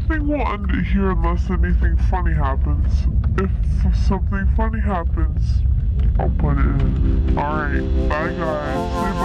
think we'll end it here unless anything funny happens. If something funny happens, I'll put it in. Alright, bye guys.